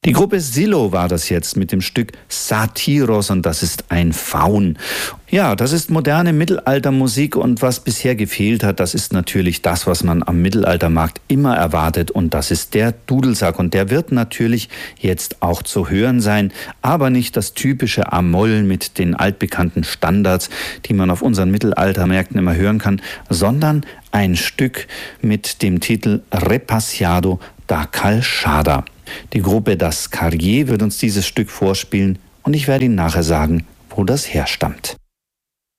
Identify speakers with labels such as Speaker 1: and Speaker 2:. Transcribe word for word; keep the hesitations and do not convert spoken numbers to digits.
Speaker 1: Die Gruppe Silo war das jetzt mit dem Stück Satyros und das ist ein Faun. Ja, das ist moderne Mittelaltermusik und was bisher gefehlt hat, das ist natürlich das, was man am Mittelaltermarkt immer erwartet und das ist der Dudelsack und der wird natürlich jetzt auch zu hören sein, aber nicht das typische A-Moll mit den altbekannten Standards, die man auf unseren Mittelaltermärkten immer hören kann, sondern ein Stück mit dem Titel Repassiado da Calçada. Die Gruppe Das Carrier wird uns dieses Stück vorspielen und ich werde Ihnen nachher sagen, wo das herstammt.